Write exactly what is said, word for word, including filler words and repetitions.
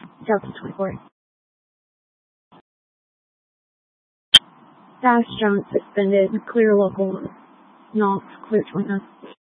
twenty twenty-four. Dash Jones suspended. Clear local. Knox clear twenty-nine.